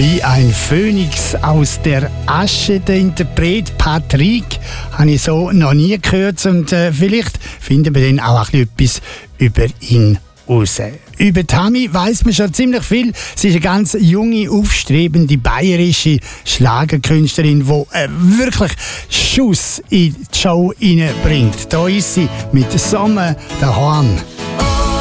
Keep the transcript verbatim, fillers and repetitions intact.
Wie ein Phönix aus der Asche. Der Interpret Patrick habe ich so noch nie gehört. Und äh, vielleicht finden wir dann auch etwas über ihn raus. Über Tammy weiss man schon ziemlich viel. Sie ist eine ganz junge, aufstrebende bayerische Schlagerkünstlerin, die äh, wirklich Schuss in die Show reinbringt. Da ist sie mit Sommer daheim.